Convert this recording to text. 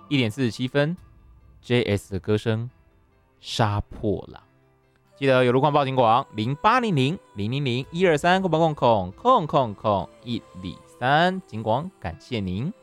1:47，JS 的歌声杀破狼。记得有路况报警广0800-000-123，空123，警广感谢您。